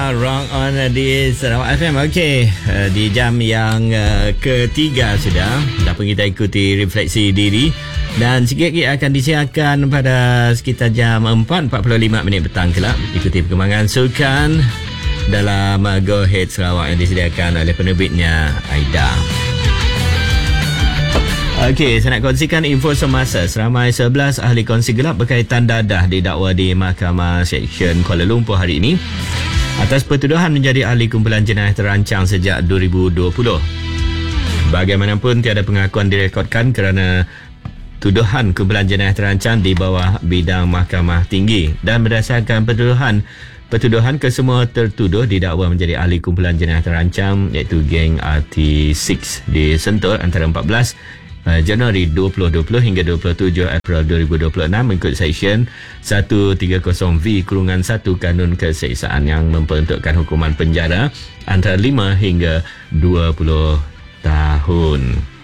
Rock On di Sarawak FM. Okey, di jam yang ketiga sudah pun kita ikuti refleksi diri. Dan sikit lagi akan disiarkan pada sekitar jam 4.45 minit petang kelak. Ikuti perkembangan sukan dalam Go Ahead Sarawak yang disediakan oleh penerbitnya Aida. Okey, saya nak kongsikan info semasa. Seramai 11 ahli kongsi gelap berkaitan dadah didakwa di Mahkamah Seksyen Kuala Lumpur hari ini atas pertuduhan menjadi ahli kumpulan jenayah terancang sejak 2020. Bagaimanapun tiada pengakuan direkodkan kerana tuduhan kumpulan jenayah terancang di bawah bidang Mahkamah Tinggi, dan berdasarkan pertuduhan kesemua tertuduh didakwa menjadi ahli kumpulan jenayah terancang iaitu geng RT6 di Sentul antara 14 Januari 2020 hingga 27 April 2026 mengikut Seksyen 130V-1 Kanun Keseksaan yang memperuntukkan hukuman penjara antara 5 hingga 20 tahun.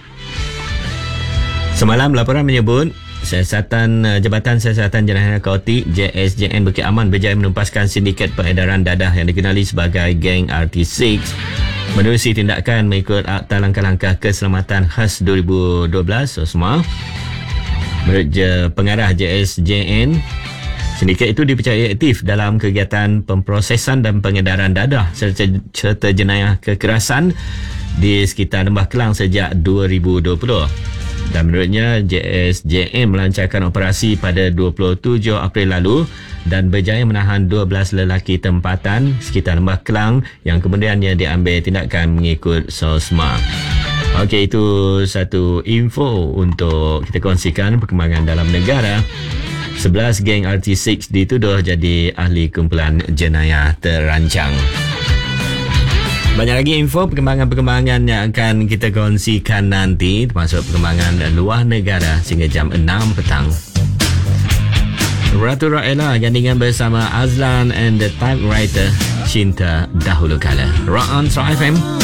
Semalam laporan menyebut Jabatan Siasatan Jenayah Narkotik JSJN Bukit Aman berjaya menempaskan sindiket peredaran dadah yang dikenali sebagai geng RT6 menerusi tindakan mengikut Akta Langkah-Langkah Keselamatan Khas 2012 SOSMA. Menurut pengarah JSJN, sindiket itu dipercayai aktif dalam kegiatan pemprosesan dan pengedaran dadah serta jenayah kekerasan di sekitar Lembah Kelang sejak 2020. Dan menurutnya, JSJN melancarkan operasi pada 27 April lalu dan berjaya menahan 12 lelaki tempatan sekitar Lembah Kelang yang kemudiannya diambil tindakan mengikut SOSMA. Okey, itu satu info untuk kita kongsikan perkembangan dalam negara. 11 geng RT6 dituduh jadi ahli kumpulan jenayah terancang. Banyak lagi info perkembangan-perkembangan yang akan kita kongsikan nanti, termasuk perkembangan luar negara sehingga jam 6 petang. Ratu Raela gandingan bersama Azlan and the Typewriter, Cinta Dahulu Kala. Rock On Sarawak FM.